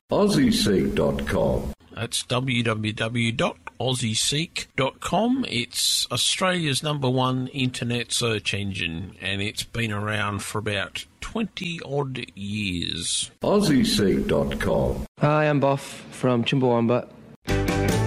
AussieSeek.com. That's www.aussieseek.com. It's Australia's #1 internet search engine, and it's been around for about 20-odd years. AussieSeek.com. Hi, I'm Boff from Chumbawamba,